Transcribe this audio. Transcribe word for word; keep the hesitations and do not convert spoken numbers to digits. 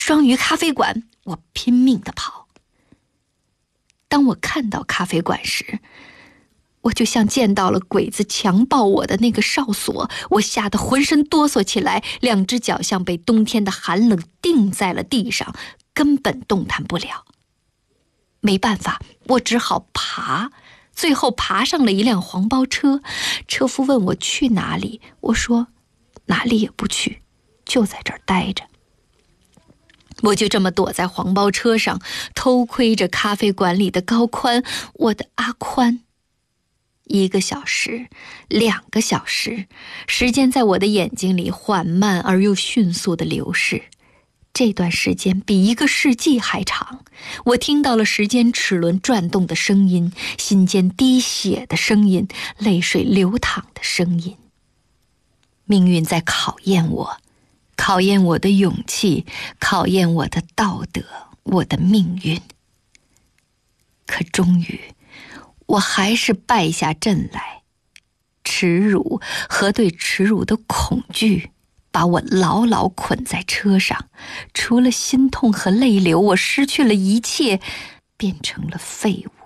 双鱼咖啡馆，我拼命地跑。当我看到咖啡馆时，我就像见到了鬼子强暴我的那个哨所，我吓得浑身哆嗦起来，两只脚像被冬天的寒冷钉在了地上，根本动弹不了。没办法，我只好爬，最后爬上了一辆黄包车。车夫问我去哪里，我说哪里也不去，就在这儿待着。我就这么躲在黄包车上，偷窥着咖啡馆里的高宽，我的阿宽。一个小时，两个小时，时间在我的眼睛里缓慢而又迅速地流逝。这段时间比一个世纪还长，我听到了时间齿轮转动的声音，心间滴血的声音，泪水流淌的声音。命运在考验我，考验我的勇气，考验我的道德，我的命运。可终于，我还是败下阵来。耻辱和对耻辱的恐惧把我牢牢捆在车上，除了心痛和泪流，我失去了一切，变成了废物。